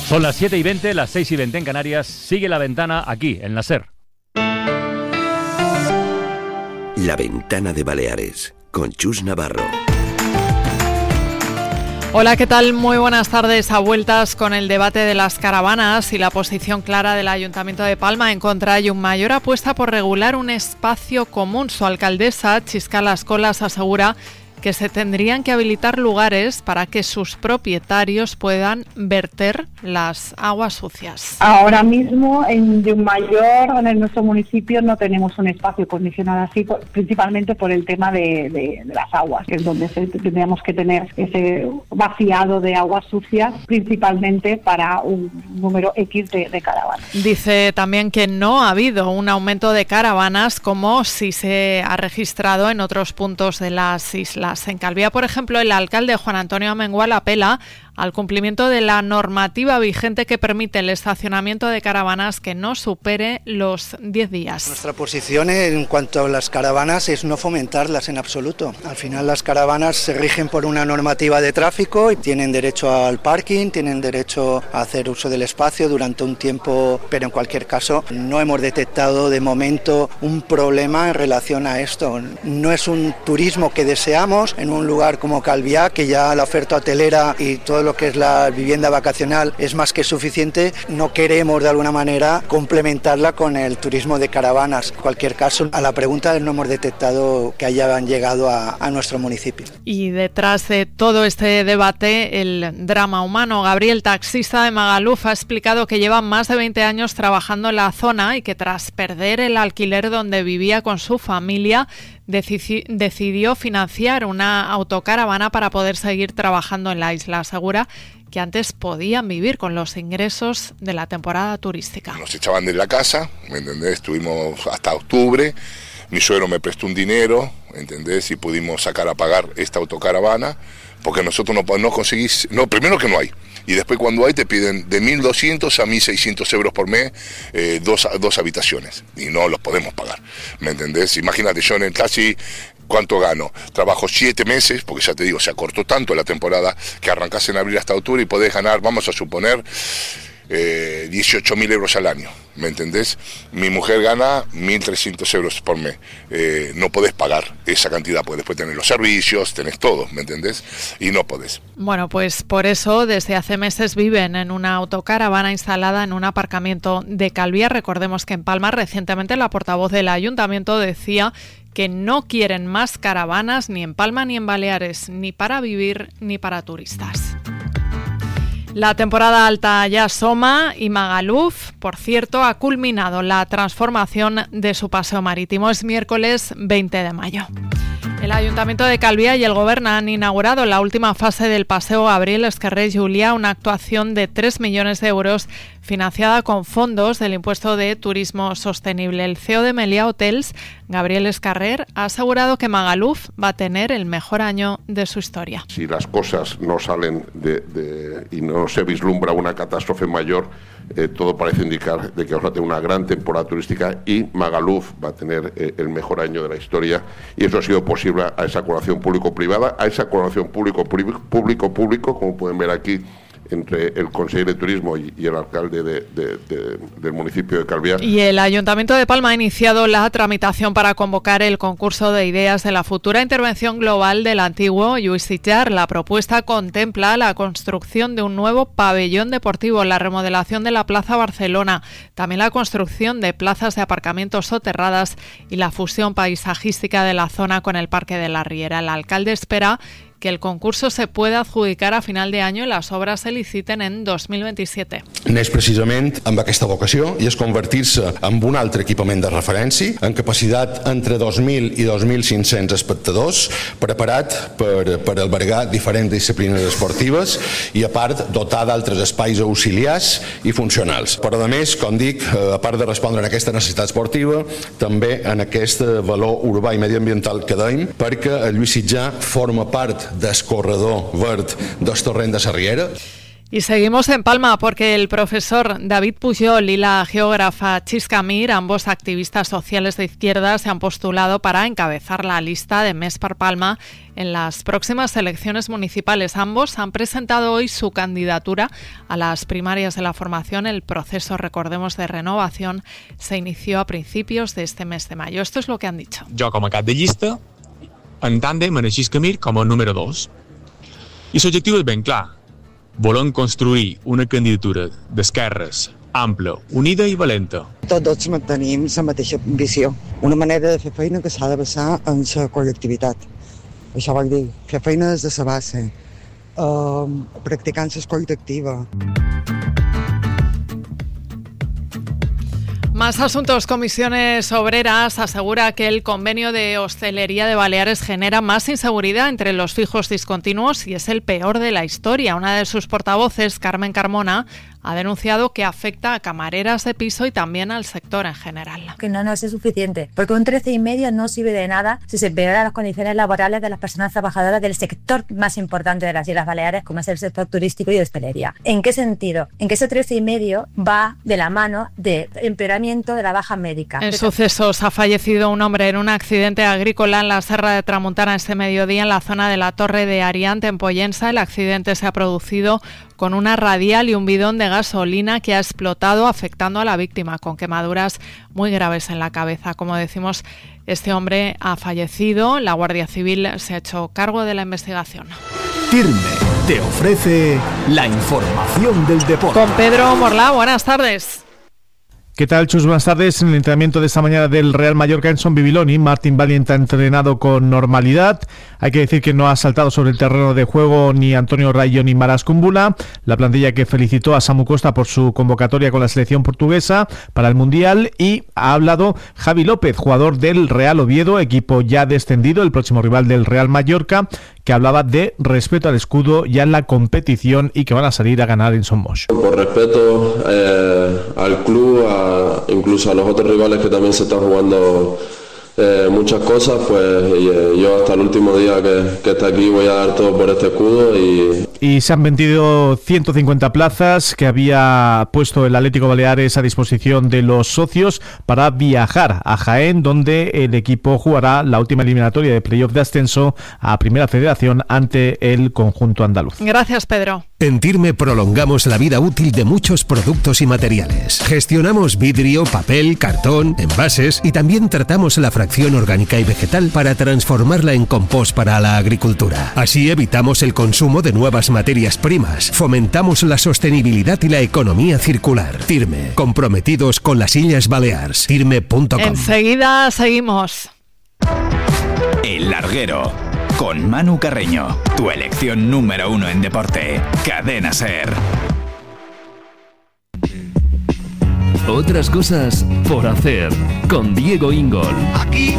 Son las 7:20, las 6:20 en Canarias. Sigue La Ventana aquí, en la SER. La Ventana de Baleares, con Chus Navarro. Hola, ¿qué tal? Muy buenas tardes. A vueltas con el debate de las caravanas y la posición clara del Ayuntamiento de Palma en contra de un mayor apuesta por regular un espacio común. Su alcaldesa, Chisca Las Colas, asegura que se tendrían que habilitar lugares para que sus propietarios puedan verter las aguas sucias. Ahora mismo en Llucmayor, en nuestro municipio, no tenemos un espacio condicionado así, principalmente por el tema de las aguas, que es donde tendríamos que tener ese vaciado de aguas sucias, principalmente para un número X de caravanas. Dice también que no ha habido un aumento de caravanas como sí se ha registrado en otros puntos de las islas. En Calviá, por ejemplo, el alcalde Juan Antonio Amengual apela al cumplimiento de la normativa vigente que permite el estacionamiento de caravanas que no supere los 10 días. Nuestra posición en cuanto a las caravanas es no fomentarlas en absoluto. Al final las caravanas se rigen por una normativa de tráfico y tienen derecho al parking, tienen derecho a hacer uso del espacio durante un tiempo, pero en cualquier caso no hemos detectado de momento un problema en relación a esto. No es un turismo que deseamos en un lugar como Calviá, que ya la oferta hotelera y todo lo que es la vivienda vacacional es más que suficiente. No queremos de alguna manera complementarla con el turismo de caravanas. En cualquier caso, a la pregunta no hemos detectado que hayan llegado a nuestro municipio. Y detrás de todo este debate, el drama humano. Gabriel, taxista de Magaluf, ha explicado que lleva más de 20 años trabajando en la zona y que tras perder el alquiler donde vivía con su familia, decidió financiar una autocaravana para poder seguir trabajando en la isla. Asegura que antes podían vivir con los ingresos de la temporada turística. Nos echaban de la casa, ¿me entendés? Estuvimos hasta octubre, mi suegro me prestó un dinero, ¿entendés? Y pudimos sacar a pagar esta autocaravana, porque nosotros no conseguís, primero que no hay. Y después cuando hay te piden de 1.200 a 1.600 euros por mes, dos habitaciones, y no los podemos pagar, ¿me entendés? Imagínate, yo en el taxi, ¿cuánto gano? Trabajo 7 meses, porque ya te digo, se acortó tanto la temporada, que arrancás en abril hasta octubre y podés ganar, vamos a suponer, 18.000 euros al año, ¿me entendés? Mi mujer gana 1.300 euros por mes. No podés pagar esa cantidad, porque después tenés los servicios, tenés todo, ¿me entendés? Y no podés. Bueno, pues por eso desde hace meses viven en una autocaravana instalada en un aparcamiento de Calviá. Recordemos que en Palma recientemente la portavoz del ayuntamiento decía que no quieren más caravanas ni en Palma ni en Baleares, ni para vivir ni para turistas. La temporada alta ya asoma y Magaluf, por cierto, ha culminado la transformación de su paseo marítimo. Es miércoles 20 de mayo. El Ayuntamiento de Calviá y el Govern han inaugurado la última fase del paseo Gabriel Esquerrer Julià, una actuación de 3 millones de euros financiada con fondos del impuesto de turismo sostenible. El CEO de Meliá Hotels, Gabriel Esquerrer, ha asegurado que Magaluf va a tener el mejor año de su historia. Si las cosas no salen y no se vislumbra una catástrofe mayor, todo parece indicar de que vamos a tener una gran temporada turística y Magaluf va a tener el mejor año de la historia, y eso ha sido posible a esa colaboración público-privada, a esa colaboración público-público, como pueden ver aquí, entre el consejero de Turismo y el alcalde del municipio de Calviá. Y el Ayuntamiento de Palma ha iniciado la tramitación para convocar el concurso de ideas de la futura intervención global del antiguo Lluís Sitjar. La propuesta contempla la construcción de un nuevo pabellón deportivo, la remodelación de la Plaza Barcelona, también la construcción de plazas de aparcamientos soterradas y la fusión paisajística de la zona con el Parque de la Riera. El alcalde espera que el concurso se pueda adjudicar a final de año i les obres se liciten en 2027. Neix precisament amb aquesta vocació i és convertir-se en un altre equipament de referència en capacitat entre 2.000 i 2.500 espectadors, preparat per albergar diferents disciplines esportives i, a part, dotar d'altres espais auxiliars i funcionals. Però, a més, com dic, a part de respondre a aquesta necessitat esportiva, també en aquest valor urbà i mediambiental que dèiem, perquè el Lluís Sitjar forma part del corredor verd del torrent de la Riera. Y seguimos en Palma porque el profesor David Pujol y la geógrafa Chisca Mir, ambos activistas sociales de izquierda, se han postulado para encabezar la lista de Més per Palma en las próximas elecciones municipales. Ambos han presentado hoy su candidatura a las primarias de la formación. El proceso, recordemos, de renovación se inició a principios de este mes de mayo. Esto es lo que han dicho. Jo com a cap de llista, en tàndem en Chisca Mir com a número 2. I l'objectiu és ben clar. Volem construir una candidatura d'esquerres ampla, unida i valenta. Tots tenim la mateixa visió. Una manera de fer feina que s'ha de basar en la col·lectivitat. Això vol dir fer feina des de la base, practicant l'escolta activa. Más asuntos. Comisiones Obreras asegura que el convenio de hostelería de Baleares genera más inseguridad entre los fijos discontinuos y es el peor de la historia. Una de sus portavoces, Carmen Carmona, ha denunciado que afecta a camareras de piso y también al sector en general. Que no es suficiente, porque un 13,5 no sirve de nada si se empeoran las condiciones laborales de las personas trabajadoras del sector más importante de las Islas Baleares, como es el sector turístico y de hostelería. ¿En qué sentido? En que ese 13,5 va de la mano del empeoramiento de la baja médica. En sucesos, ha fallecido un hombre en un accidente agrícola en la Serra de Tramuntana este mediodía en la zona de la Torre de Ariante, en Pollensa. El accidente se ha producido con una radial y un bidón de gasolina que ha explotado, afectando a la víctima con quemaduras muy graves en la cabeza. Como decimos, este hombre ha fallecido. La Guardia Civil se ha hecho cargo de la investigación. Tirme te ofrece la información del deporte. Con Pedro Morlá, buenas tardes. ¿Qué tal, Chus? Buenas tardes. En el entrenamiento de esta mañana del Real Mallorca en Son Bibiloni, Martín Valiente ha entrenado con normalidad. Hay que decir que no ha saltado sobre el terreno de juego ni Antonio Rayo ni Maras Kumbula. La plantilla que felicitó a Samu Costa por su convocatoria con la selección portuguesa para el Mundial, y ha hablado Javi López, jugador del Real Oviedo, equipo ya descendido, el próximo rival del Real Mallorca, que hablaba de respeto al escudo ya en la competición y que van a salir a ganar en Son Moix. Por respeto al club, incluso a los otros rivales que también se están jugando muchas cosas, pues yo hasta el último día que esté aquí voy a dar todo por este escudo. Y se han vendido 150 plazas que había puesto el Atlético Baleares a disposición de los socios para viajar a Jaén, donde el equipo jugará la última eliminatoria de playoff de ascenso a Primera Federación ante el conjunto andaluz. Gracias, Pedro. En Tirme prolongamos la vida útil de muchos productos y materiales. Gestionamos vidrio, papel, cartón, envases y también tratamos la fracción orgánica y vegetal para transformarla en compost para la agricultura. Así evitamos el consumo de nuevas materias primas, fomentamos la sostenibilidad y la economía circular. Tirme, comprometidos con las Illes Balears. Tirme.com. Enseguida seguimos. El Larguero, con Manu Carreño, tu elección número 1 en deporte. Cadena SER. Otras cosas por hacer, con Diego Ingol. Aquí